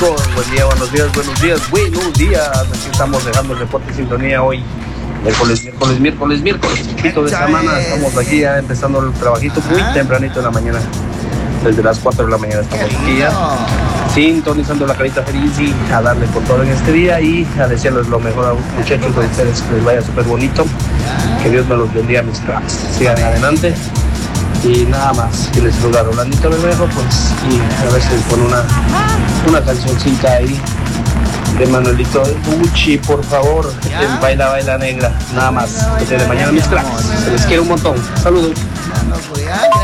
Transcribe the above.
chicos, buen día, buenos días, buenos días, buenos días. Aquí estamos dejando el reporte de sintonía hoy, miércoles, poquito de semana. Estamos aquí ya empezando el trabajito muy tempranito en la mañana. Desde las 4 de la mañana estamos aquí ya, sintonizando la carita feliz y a darle con todo en este día y a desearles lo mejor a los muchachos de ustedes, que les vaya súper bonito, que Dios me los bendiga, mis cracks, sigan adelante. Y nada más, que les saluda Rolandito Bermejo, pues, y a ver si les pone una cancioncita ahí de Manuelito Uchi, por favor, en Baila Negra, nada más. Que de mañana, mis cracks, se les quiere un montón, saludos.